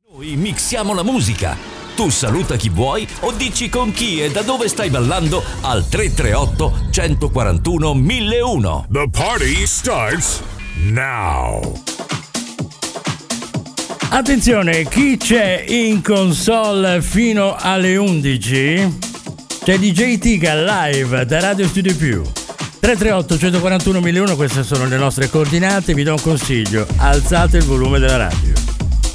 Noi mixiamo la musica. Tu saluta chi vuoi o dici con chi e da dove stai ballando al 338 141 1001. The party starts now. Attenzione, chi c'è in console fino alle 11? C'è DJ Tiga live da Radio Studio Più. 338 141 1001, queste sono le nostre coordinate. Vi do un consiglio: alzate il volume della radio.